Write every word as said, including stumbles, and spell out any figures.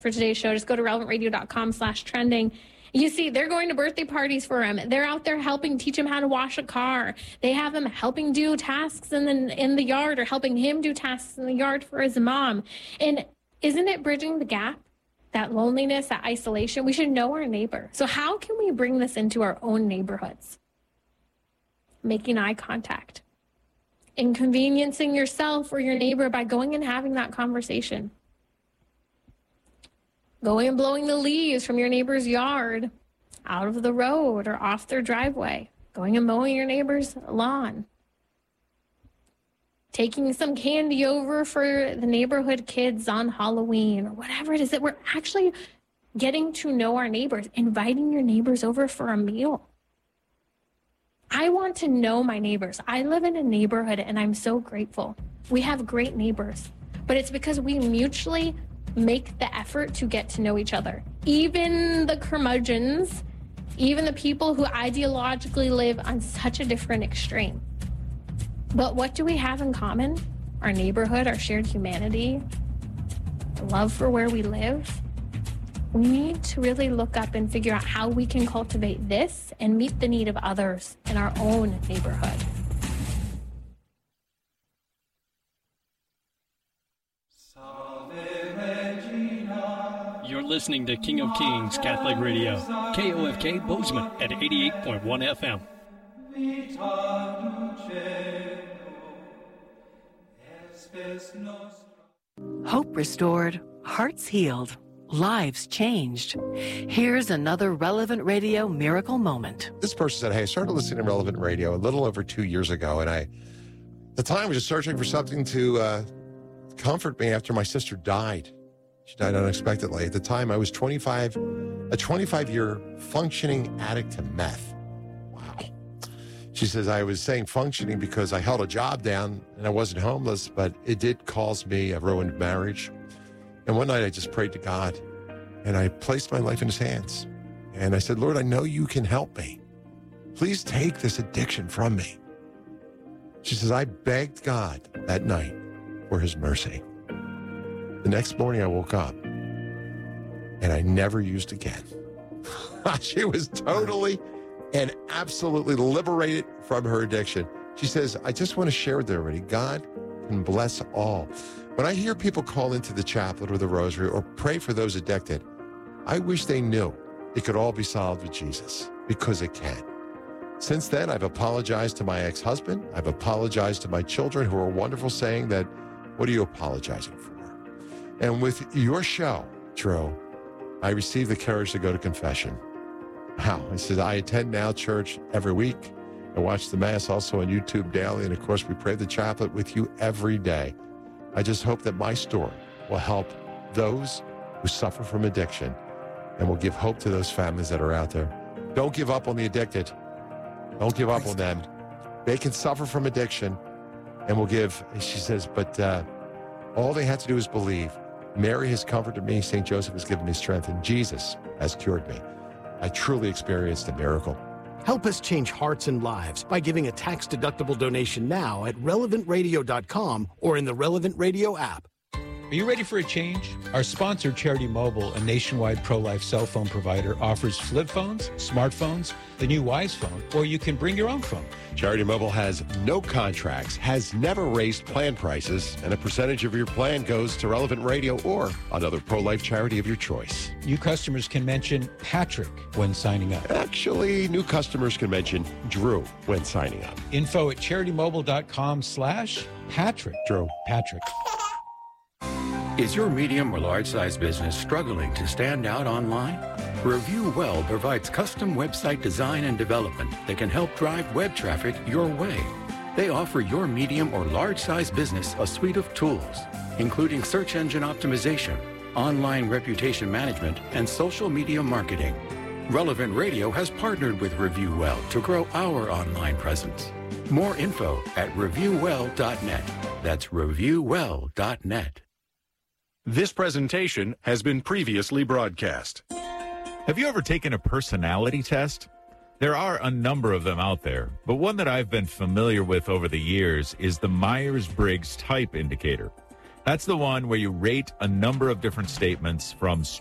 for today's show. Just go to relevant radio dot com slash trending. You see, they're going to birthday parties for him. They're out there helping teach him how to wash a car. They have him helping do tasks in the, in the yard, or helping him do tasks in the yard for his mom. And isn't it bridging the gap? That loneliness, that isolation? We should know our neighbor. So how can we bring this into our own neighborhoods? Making eye contact. Inconveniencing yourself or your neighbor by going and having that conversation. Going and blowing the leaves from your neighbor's yard out of the road or off their driveway. Going and mowing your neighbor's lawn. Taking some candy over for the neighborhood kids on Halloween, or whatever it is, that we're actually getting to know our neighbors. Inviting your neighbors over for a meal. I want to know my neighbors. I live in a neighborhood and I'm so grateful. We have great neighbors, but it's because we mutually make the effort to get to know each other. Even the curmudgeons, even the people who ideologically live on such a different extreme. But what do we have in common? Our neighborhood, our shared humanity, love for where we live. We need to really look up and figure out how we can cultivate this and meet the need of others in our own neighborhood. You're listening to King of Kings Catholic Radio, K O F K Bozeman at eighty-eight point one F M. Hope restored, hearts healed, lives changed. Here's another Relevant Radio miracle moment. This person said, hey, I started listening to Relevant Radio a little over two years ago, and I, at the time, was just searching for something to uh, comfort me after my sister died. She died unexpectedly. At the time, I was twenty-five, a twenty-five-year functioning addict to meth. Wow. She says, I was saying functioning because I held a job down and I wasn't homeless, but it did cause me a ruined marriage. And one night I just prayed to God and I placed my life in his hands. And I said, Lord, I know you can help me. Please take this addiction from me. She says, I begged God that night for his mercy. The next morning I woke up and I never used again. She was totally and absolutely liberated from her addiction. She says, I just want to share with everybody, God can bless all. When I hear people call into the chaplet or the rosary or pray for those addicted, I wish they knew it could all be solved with Jesus, because it can. Since then, I've apologized to my ex-husband. I've apologized to my children, who are wonderful, saying that, what are you apologizing for? And with your show, Drew, I received the courage to go to confession. Wow. I said, I attend Now Church every week. I watch the Mass also on YouTube daily. And of course, we pray the chaplet with you every day. I just hope that my story will help those who suffer from addiction and will give hope to those families that are out there. Don't give up on the addicted. Don't give up on them. They can suffer from addiction, and will give, she says, but uh, all they have to do is believe. Mary has comforted me. Saint Joseph has given me strength, and Jesus has cured me. I truly experienced a miracle. Help us change hearts and lives by giving a tax-deductible donation now at relevant radio dot com or in the Relevant Radio app. Are you ready for a change? Our sponsor, Charity Mobile, a nationwide pro-life cell phone provider, offers flip phones, smartphones, the new Wise phone, or you can bring your own phone. Charity Mobile has no contracts, has never raised plan prices, and a percentage of your plan goes to Relevant Radio or another pro-life charity of your choice. New customers can mention Patrick when signing up. Actually, new customers can mention Drew when signing up. Info at charity mobile dot com slash Patrick. Drew. Patrick. Is your medium or large size business struggling to stand out online? Review Well provides custom website design and development that can help drive web traffic your way. They offer your medium or large size business a suite of tools, including search engine optimization, online reputation management, and social media marketing. Relevant Radio has partnered with Review Well to grow our online presence. More info at review well dot net. That's review well dot net. This presentation has been previously broadcast. Have you ever taken a personality test? There are a number of them out there, but one that I've been familiar with over the years is the Myers-Briggs Type Indicator. That's the one where you rate a number of different statements from